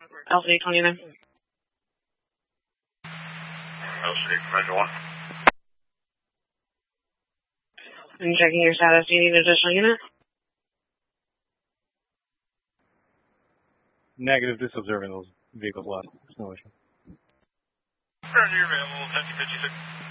LCD 29. LCD Commander 1. And checking your status, do you need an additional unit? Negative, just observing those vehicles left. There's no issue. Roger, you're available, 1056.